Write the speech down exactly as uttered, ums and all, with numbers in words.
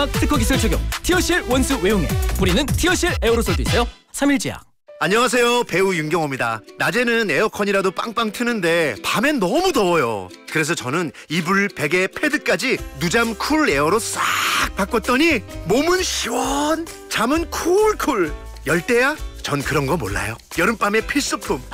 특허 기술 적용 티어실 원수 외용액. 뿌리는 티어실 에어로솔도 있어요. 삼일제약. 안녕하세요, 배우 윤경호입니다. 낮에는 에어컨이라도 빵빵 트는데 밤엔 너무 더워요. 그래서 저는 이불, 베개, 패드까지 누잠 쿨 에어로 싹 바꿨더니 몸은 시원, 잠은 쿨쿨. 열대야? 전 그런 거 몰라요. 여름밤의 필수품